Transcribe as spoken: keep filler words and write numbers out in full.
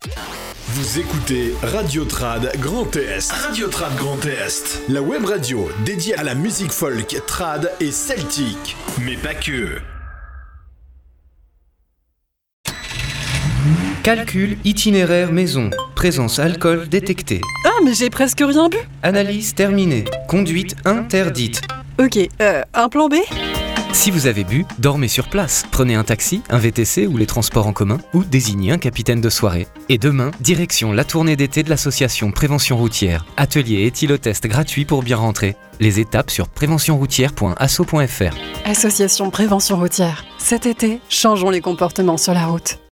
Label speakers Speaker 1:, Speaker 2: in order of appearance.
Speaker 1: Vous écoutez Radio Trad Grand Est. Radio Trad Grand Est. La web radio dédiée à la musique folk, trad et celtique. Mais pas que.
Speaker 2: Calcul itinéraire maison. Présence alcool détectée.
Speaker 3: Ah, mais j'ai presque rien bu.
Speaker 2: Analyse terminée. Conduite interdite.
Speaker 3: Ok, euh, un plan B ?
Speaker 2: Si vous avez bu, dormez sur place. Prenez un taxi, un V T C ou les transports en commun, ou désignez un capitaine de soirée. Et demain, direction la tournée d'été de l'association Prévention Routière. Atelier et éthylotest gratuit pour bien rentrer. Les étapes sur prévention routière point asso point f r.
Speaker 3: Association Prévention Routière. Cet été, changeons les comportements sur la route.